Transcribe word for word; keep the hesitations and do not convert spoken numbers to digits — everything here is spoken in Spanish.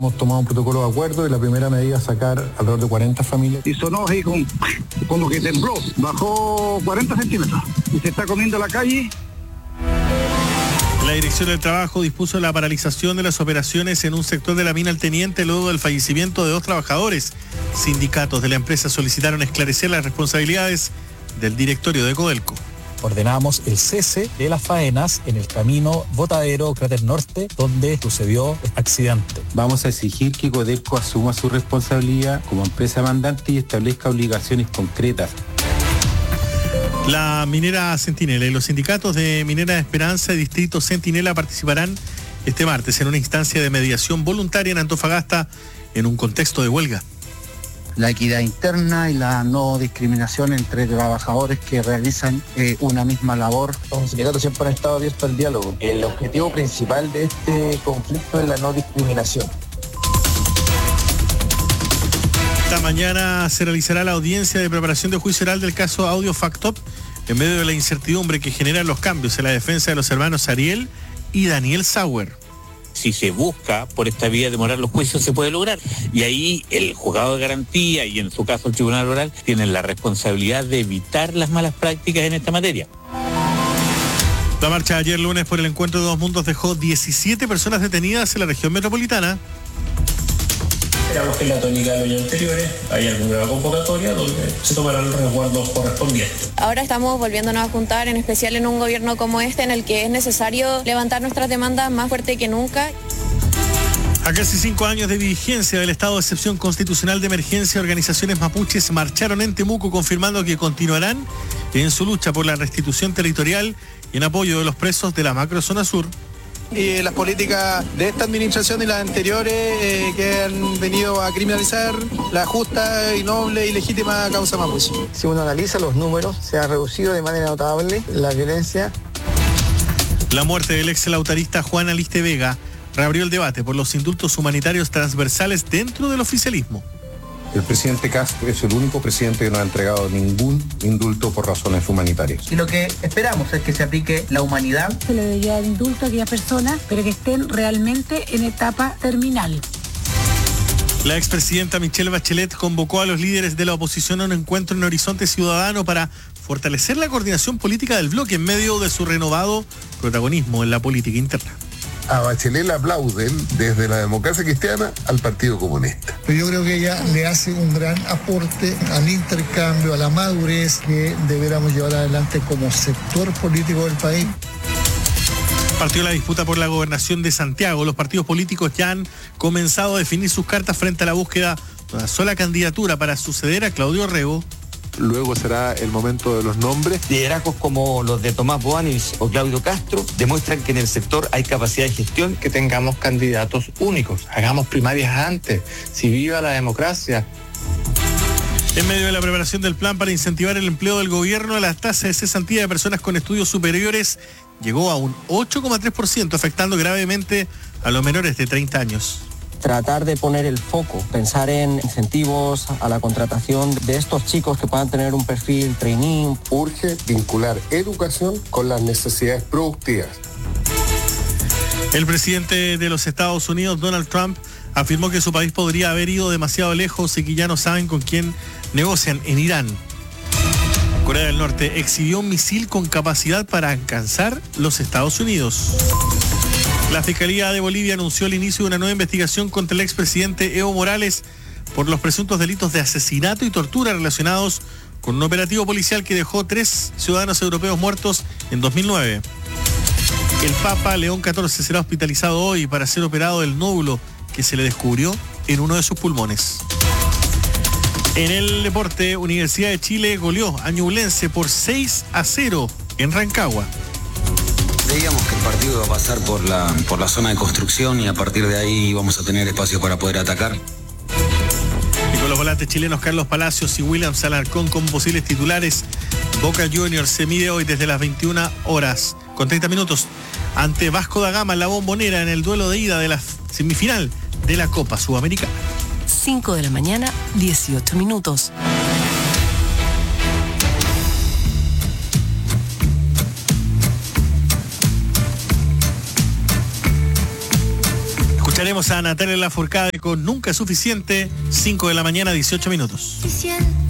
hemos tomado un protocolo de acuerdo y la primera medida es sacar alrededor de cuarenta familias. Y sonó ahí con, como que tembló, bajó cuarenta centímetros y se está comiendo la calle. La Dirección del Trabajo dispuso la paralización de las operaciones en un sector de la mina El Teniente luego del fallecimiento de dos trabajadores. Sindicatos de la empresa solicitaron esclarecer las responsabilidades del directorio de Codelco. Ordenamos el cese de las faenas en el camino Botadero, Cráter Norte, donde sucedió el accidente. Vamos a exigir que Codelco asuma su responsabilidad como empresa mandante y establezca obligaciones concretas. La minera Centinela y los sindicatos de Minera Esperanza y Distrito Centinela participarán este martes en una instancia de mediación voluntaria en Antofagasta en un contexto de huelga. La equidad interna y la no discriminación entre trabajadores que realizan eh, una misma labor. Los sindicatos siempre han estado abiertos al diálogo. El objetivo principal de este conflicto es la no discriminación. Esta mañana se realizará la audiencia de preparación de juicio oral del caso Audio Factop en medio de la incertidumbre que generan los cambios en la defensa de los hermanos Ariel y Daniel Sauer. Si se busca por esta vía demorar los juicios, se puede lograr. Y ahí el juzgado de garantía y en su caso el tribunal oral tienen la responsabilidad de evitar las malas prácticas en esta materia. La marcha de ayer lunes por el encuentro de dos mundos dejó diecisiete personas detenidas en la región metropolitana. Esperamos que en la tónica de los años anteriores haya alguna nueva convocatoria donde se tomarán los resguardos correspondientes. Ahora estamos volviéndonos a juntar, en especial en un gobierno como este, en el que es necesario levantar nuestras demandas más fuerte que nunca. A casi cinco años de vigencia del estado de excepción constitucional de emergencia, organizaciones mapuches marcharon en Temuco confirmando que continuarán en su lucha por la restitución territorial y en apoyo de los presos de la macrozona sur. Y las políticas de esta administración y las anteriores eh, que han venido a criminalizar la justa y noble y legítima causa mapuche. Si uno analiza los números, se ha reducido de manera notable la violencia. La muerte del ex lautarista Juan Aliste Vega reabrió el debate por los indultos humanitarios transversales dentro del oficialismo. El presidente Castro es el único presidente que no ha entregado ningún indulto por razones humanitarias. Y lo que esperamos es que se aplique la humanidad. Se le debería dar indulto a aquellas personas, pero que estén realmente en etapa terminal. La expresidenta Michelle Bachelet convocó a los líderes de la oposición a un encuentro en Horizonte Ciudadano para fortalecer la coordinación política del bloque en medio de su renovado protagonismo en la política interna. A Bachelet la aplauden desde la democracia cristiana al Partido Comunista. Pero yo creo que ella le hace un gran aporte al intercambio, a la madurez que deberíamos llevar adelante como sector político del país. Partió la disputa por la gobernación de Santiago. Los partidos políticos ya han comenzado a definir sus cartas frente a la búsqueda de una sola candidatura para suceder a Claudio Rego. Luego será el momento de los nombres. Liderazgos como los de Tomás Boanis o Claudio Castro demuestran que en el sector hay capacidad de gestión. Que tengamos candidatos únicos, hagamos primarias antes, si viva la democracia. En medio de la preparación del plan para incentivar el empleo del gobierno, la tasa de cesantía de personas con estudios superiores llegó a un ocho coma tres por ciento, afectando gravemente a los menores de treinta años. Tratar de poner el foco, pensar en incentivos a la contratación de estos chicos que puedan tener un perfil trainee. Urge vincular educación con las necesidades productivas. El presidente de los Estados Unidos, Donald Trump, afirmó que su país podría haber ido demasiado lejos y que ya no saben con quién negocian en Irán. Corea del Norte exhibió un misil con capacidad para alcanzar los Estados Unidos. La Fiscalía de Bolivia anunció el inicio de una nueva investigación contra el expresidente Evo Morales por los presuntos delitos de asesinato y tortura relacionados con un operativo policial que dejó tres ciudadanos europeos muertos en dos mil nueve. El Papa León catorce será hospitalizado hoy para ser operado del nódulo que se le descubrió en uno de sus pulmones. En el deporte, Universidad de Chile goleó a Ñublense por seis a cero en Rancagua. Creíamos que el partido iba a pasar por la, por la zona de construcción y a partir de ahí íbamos a tener espacio para poder atacar. Y con los volantes chilenos Carlos Palacios y Williams Alarcón como posibles titulares, Boca Juniors se mide hoy desde las veintiuna horas con treinta minutos ante Vasco da Gama en la Bombonera en el duelo de ida de la semifinal de la Copa Sudamericana. cinco de la mañana, dieciocho minutos. Escucharemos a Natalia Lafourcade con Nunca es Suficiente, cinco de la mañana, dieciocho minutos.